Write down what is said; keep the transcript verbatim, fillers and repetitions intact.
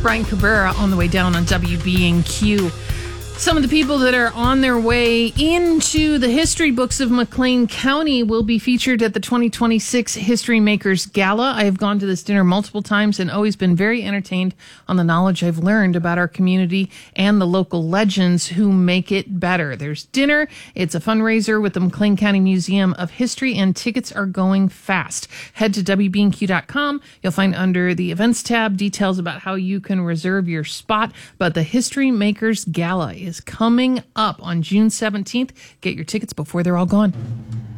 Brian Cabrera on the way down on W B N Q. Some of the people that are on their way into the history books of McLean County will be featured at the twenty twenty-six History Makers Gala. I have gone to this dinner multiple times and always been very entertained on the knowledge I've learned about our community and the local legends who make it better. There's dinner. It's a fundraiser with the McLean County Museum of History, and tickets are going fast. Head to W B N Q dot com. You'll find under the events tab details about how you can reserve your spot. But the History Makers Gala is coming up on June seventeenth. Get your tickets before they're all gone.